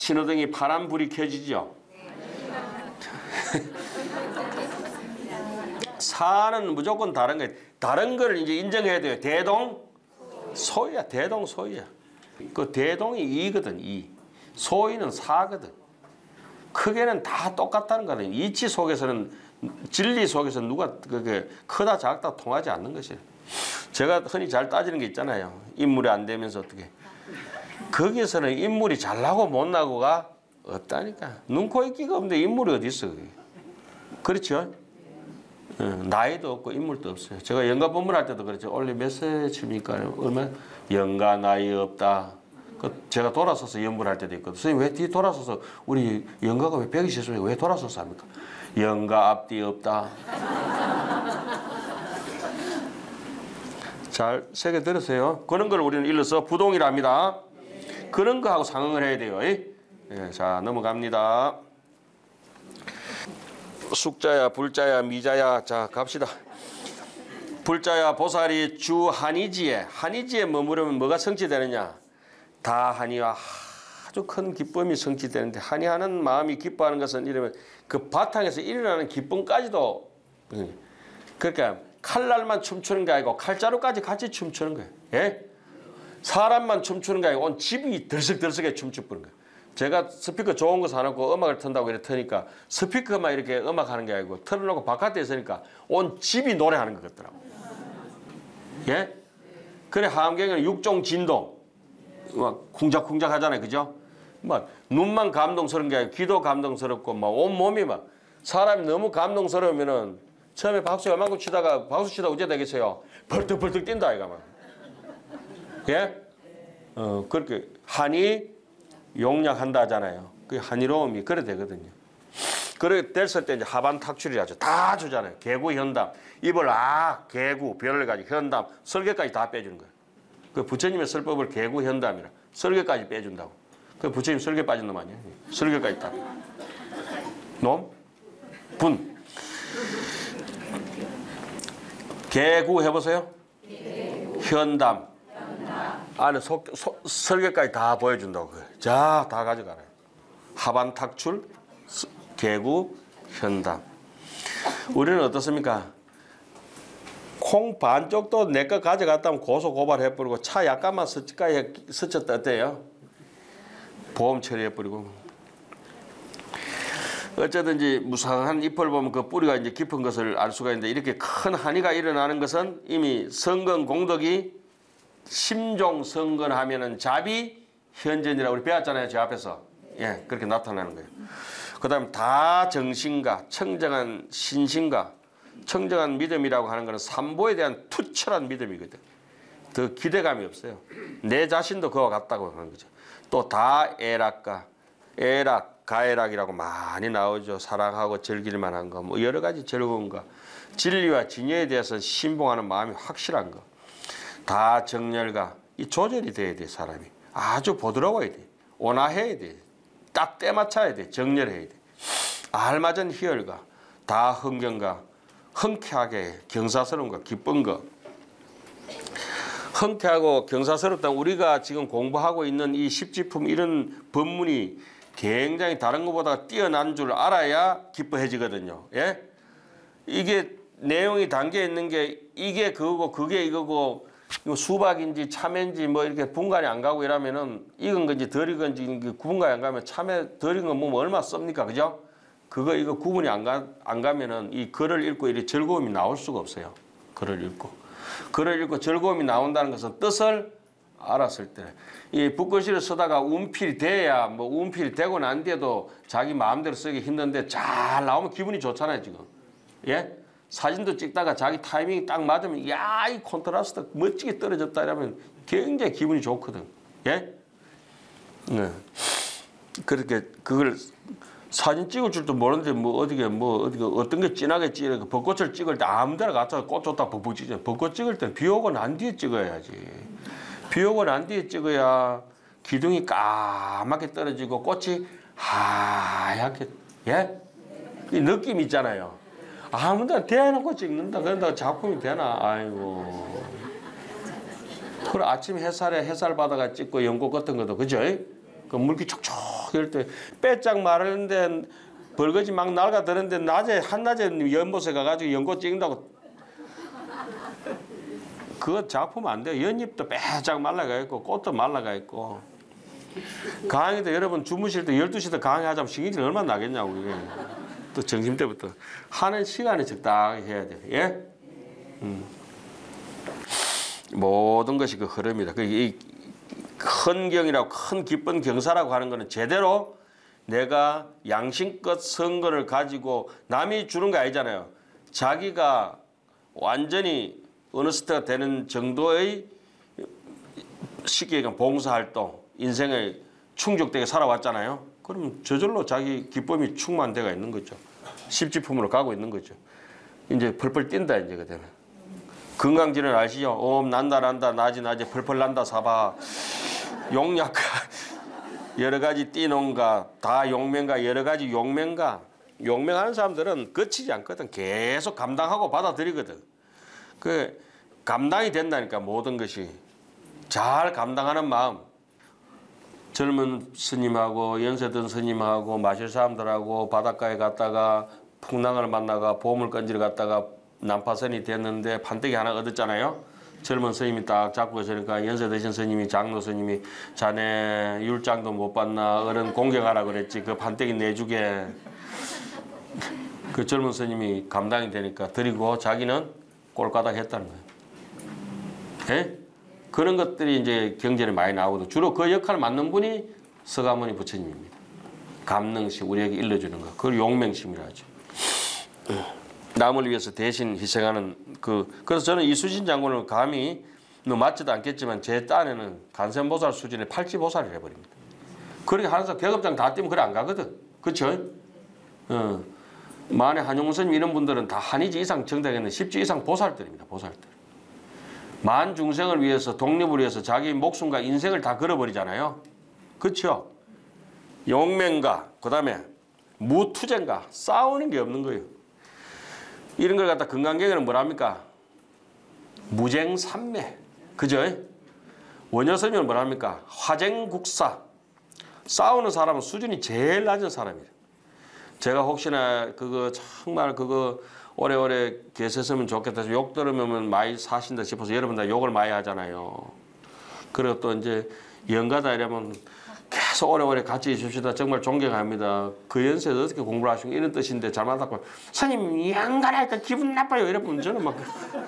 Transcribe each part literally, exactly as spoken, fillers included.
신호등이 파란불이 켜지죠. 사는 무조건 다른 거예요. 다른 거를 이제 인정해야 돼요. 대동 소이야. 대동 소이야. 그 대동이 이거든. 이. 소이는 사거든. 크게는 다 똑같다는 거는 이치 속에서는 진리 속에서 누가 그게 크다 작다 통하지 않는 것이에요. 제가 흔히 잘 따지는 게 있잖아요. 인물이 안 되면서 어떻게. 거기에서는 인물이 잘나고 못나고가 없다니까. 눈, 코, 입기가 없는데 인물이 어디 있어. 그게. 그렇죠? 어, 나이도 없고 인물도 없어요. 제가 연가 본문할 때도 그랬죠. 원래 몇 세쯤이니까 얼마 연가 나이 없다. 그 제가 돌아서서 연구할 때도 있거든. 선생님 왜 뒤 돌아서서 우리 연가가 왜 백이십 세에 왜 돌아서서 합니까? 연가 앞뒤 없다. 잘 새겨 들으세요. 그런 걸 우리는 일러서 부동이랍니다. 그런 거하고 상응을 해야 돼요. 예, 자 넘어갑니다. 숙자야 불자야 미자야. 자 갑시다. 불자야 보살이 주 한이지에 한이지에 머무르면 뭐가 성취되느냐. 다 한이와 아주 큰 기쁨이 성취되는데 한이하는 마음이 기뻐하는 것은 이러면 그 바탕에서 일어나는 기쁨까지도 그러니까 칼날만 춤추는 게 아니고 칼자루까지 같이 춤추는 거예요. 예? 사람만 춤추는 게 아니고 온 집이 들썩들썩하게 춤추는 거예요. 제가 스피커 좋은 거 사놓고 음악을 튼다고 이렇게 트니까 스피커만 이렇게 음악하는 게 아니고 틀어놓고 바깥에 있으니까 온 집이 노래하는 것 같더라고요. 예? 그래 함경에는 육종 진동 막 쿵작쿵작 하잖아요. 그죠? 막 눈만 감동스러운 게 아니고 귀도 감동스럽고 막 온몸이 막 사람이 너무 감동스러우면은 처음에 박수 요만큼 치다가 박수 치다 어째 되겠어요? 벌떡벌떡 뛴다 아이가 막. 예? 어 그렇게 한이 용약한다 하잖아요. 그 한이로움이 그래 되거든요. 그래 됐을 때 이제 하반탁출이라죠. 다 주잖아요. 개구 현담 입을 아 개구 별을 가지고 현담 설계까지 다 빼주는 거예요. 그 부처님의 설법을 개구 현담이라 설계까지 빼준다고. 그 부처님 설계 빠진 놈 아니에요? 설계까지 다. 놈? 분. 개구 해보세요. 개구. 현담. 현담. 안에 속, 소, 설계까지 다 보여준다고. 자, 다 가져가라. 하반탁출, 개구, 현담. 우리는 어떻습니까? 콩 반쪽도 내 거 가져갔다면 고소 고발해버리고 차 약간만 스치까지 스쳤다 어때요? 보험 처리해버리고. 어쩌든지 무상한 잎을 보면 그 뿌리가 이제 깊은 것을 알 수가 있는데 이렇게 큰 한이가 일어나는 것은 이미 성근 공덕이 심종 성근하면은 자비 현전이라고 우리 배웠잖아요. 제 앞에서. 예, 그렇게 나타나는 거예요. 그 다음 다 정신과 청정한 신신과 청정한 믿음이라고 하는 것은 삼보에 대한 투철한 믿음이거든. 더 기대감이 없어요. 내 자신도 그와 같다고 하는 거죠. 또 다 애락과 애락, 가애락이라고 많이 나오죠. 사랑하고 즐길 만한 거, 뭐 여러 가지 즐거운 거, 진리와 진여에 대해서 신봉하는 마음이 확실한 거, 다 정열과 이 조절이 돼야 돼. 사람이 아주 부드러워야 돼. 온화해야 돼. 딱 때 맞춰야 돼. 정렬해야 돼. 알맞은 희열과 다 흥경과 흔쾌하게 경사스러운 거, 기쁜 거. 흔쾌하고 경사스럽다면 우리가 지금 공부하고 있는 이 십지품 이런 법문이 굉장히 다른 것보다 뛰어난 줄 알아야 기뻐해지거든요. 예? 이게 내용이 담겨 있는 게 이게 그거고 그게 이거고 수박인지 참외인지 뭐 이렇게 분간이 안 가고 이러면은 익은 건지 덜 익은 건지 구분간이 안 가면 참외 덜 익은 건 뭐 얼마나 씁니까? 그죠? 그거 이거 구분이 안, 가, 안 가면은 이 글을 읽고 이렇게 즐거움이 나올 수가 없어요. 글을 읽고. 글을 읽고 즐거움이 나온다는 것은 뜻을 알았을 때. 이 붓글씨를 쓰다가 운필이 돼야 뭐 운필이 되고 난 뒤에도 자기 마음대로 쓰기 힘든데 잘 나오면 기분이 좋잖아요, 지금. 예? 사진도 찍다가 자기 타이밍이 딱 맞으면 야, 이 콘트라스트 멋지게 떨어졌다 이러면 굉장히 기분이 좋거든. 예? 네. 그렇게 그걸 사진 찍을 줄도 모르는데 뭐 어디게 뭐 어디게 어떤 게 진하게 찍어 벚꽃을 찍을 때 아무데나 가서 꽃 좋다 벅벅 찍죠. 벚꽃 찍을 때 비 오고 난 뒤에 찍어야지. 비 오고 난 뒤에 찍어야 기둥이 까맣게 떨어지고 꽃이 하얗게 예? 이 느낌 있잖아요. 아무데나 대놓고 찍는다. 그런다고 작품이 되나? 아이고. 그리고 아침 햇살에 햇살 받아가 찍고 연꽃 같은 것도 그죠? 그 물기 촉촉 이럴 때 빼짝 마르는데 벌거지 막 날아드는데 낮에 한낮에 연못에 가가지고 연꽃 찍는다고 그거 작품 안 돼요. 연잎도 빼짝 말라가 있고 꽃도 말라가 있고 강의도 여러분 주무실 때 열두 시도 강의하자면 신경질 얼마나 나겠냐고 이게. 또 점심 때부터 하는 시간이 적당히 해야 돼. 예? 음. 모든 것이 그 흐름이다. 그 이 큰 경이라고 큰 기쁜 경사라고 하는 거는 제대로 내가 양심껏 선거를 가지고 남이 주는 거 아니잖아요. 자기가 완전히 어느스트가 되는 정도의 쉽게 얘기하면 봉사활동, 인생을 충족되게 살아왔잖아요. 그럼 저절로 자기 기쁨이 충만되가 있는 거죠. 십지품으로 가고 있는 거죠. 이제 펄펄 뛴다 이제 그 되면. 건강진을 아시죠? 옴 난다 난다 나지 나지 펄펄 난다 사바 용약가 여러 가지 띠농가 다 용맹가 여러 가지 용맹가 용맹하는 사람들은 거치지 않거든. 계속 감당하고 받아들이거든. 그 감당이 된다니까 모든 것이 잘 감당하는 마음. 젊은 스님하고 연세든 스님하고 마실 사람들하고 바닷가에 갔다가 풍랑을 만나가 보물 건지러 갔다가 난파선이 됐는데 판때기 하나 얻었잖아요. 젊은 스님이 딱 잡고 있으니까 연세 드신 스님이 장로 스님이 자네 율장도 못 받나 어른 공경하라 그랬지 그 판때기 내주게. 그 젊은 스님이 감당이 되니까 드리고 자기는 꼴까닥 했다는 거예요. 예? 그런 것들이 이제 경전에 많이 나오거든. 주로 그 역할을 맡는 분이 서가모니 부처님입니다. 감능심 우리에게 일러주는 거. 그걸 용맹심이라 하죠. 남을 위해서 대신 희생하는 그 그래서 저는 이수진 장군을 감히 뭐 맞지도 않겠지만 제 딴에는 간센보살 수준의 팔지보살을 해버립니다. 그렇게 하는 사람 계급장 다 뛰면 그래 안 가거든. 그렇죠? 어. 만에 한용운 스님 이런 분들은 다 한의지 이상 정당했는 십지 이상 보살들입니다. 보살들. 만 중생을 위해서 독립을 위해서 자기 목숨과 인생을 다 걸어버리잖아요. 그렇죠? 용맹가 그 다음에 무투쟁가 싸우는 게 없는 거예요. 이런 걸 갖다 건강경에는 뭐랍니까? 무쟁삼매. 그죠? 원효스님은 뭐랍니까? 화쟁국사. 싸우는 사람은 수준이 제일 낮은 사람이에요. 제가 혹시나 그거 정말 그거 오래오래 계셨으면 좋겠다. 욕 들으면 많이 사신다 싶어서 여러분 다 욕을 많이 하잖아요. 그리고 또 이제 영가다 이러면 계속 오래오래 같이 있읍시다. 정말 존경합니다. 그 연세에 어떻게 공부를 하시고 이런 뜻인데 잘 만났고 스님 영가라니까 기분 나빠요. 이러면 저는 막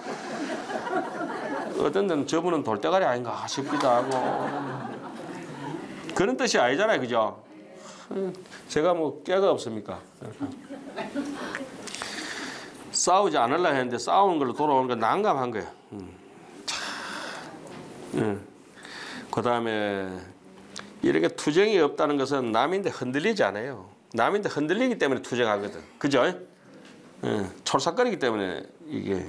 어떤 데는 저분은 돌대가리 아닌가 싶기도 하고 그런 뜻이 아니잖아요. 그죠? 제가 뭐 깨가 없습니까? 싸우지 않으려 했는데 싸우는 걸로 돌아오는 건 난감한 거예요. 음. 음. 그 다음에 이렇게 투쟁이 없다는 것은 남인데 흔들리지 않아요. 남인데 흔들리기 때문에 투쟁하거든. 그죠? 음. 촐싹거리기 때문에 이게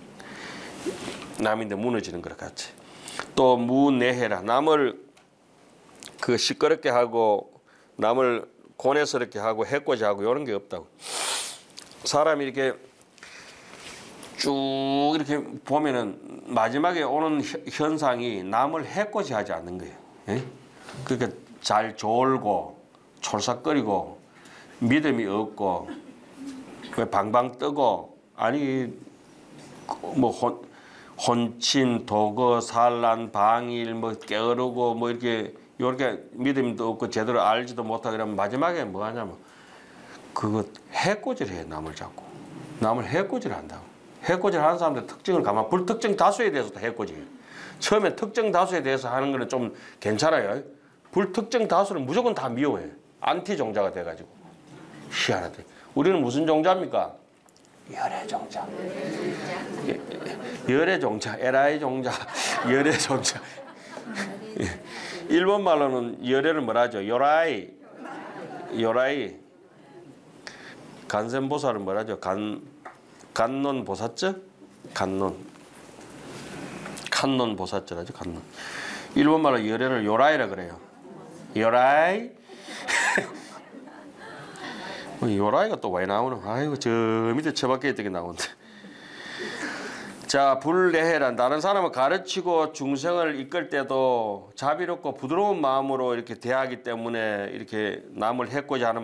남인데 무너지는 것 같이. 또 무내해라. 남을 그 시끄럽게 하고 남을 고뇌스럽게 하고 해코지 하고 이런 게 없다고. 사람이 이렇게 쭉 이렇게 보면은 마지막에 오는 현상이 남을 해코지 하지 않는 거예요. 예? 그러니까 잘 졸고 촐싹거리고 믿음이 없고 방방 뜨고 아니 뭐 혼, 혼친 도거 산란 방일 뭐 게으르고 뭐 이렇게 이렇게 믿음도 없고 제대로 알지도 못하고 이러면 마지막에 뭐 하냐면 그거 해코지를 해. 남을 잡고 남을 해코지를 한다고. 해코지를 하는 사람들 특징을 가만 불특정 다수에 대해서도 해코지해요. 처음에 특정 다수에 대해서 하는 거는 좀 괜찮아요. 불특정 다수는 무조건 다 미워해요. 안티 종자가 돼가지고 희한하대. 우리는 무슨 종자입니까? 열애 종자. 열애 종자, 에라이 종자, 열애 종자. 일본 말로는 열애를 뭐라 하죠? 요라이. 요라이. 간센보살은 뭐라 하죠? 간, 간논 보사쩌? 간논. 칸논 보사쩌라죠, 간논. 일본 말로 열애를 요라이라 그래요. 요라이. 요라이가 또 왜 나오노? 아이고, 저 밑에 처박혀 있던 게 나오는데. 자, 불례해란 다른 사람을 가르치고 중생을 이끌 때도 자비롭고 부드러운 마음으로 이렇게 대하기 때문에 이렇게 남을 해코지 하는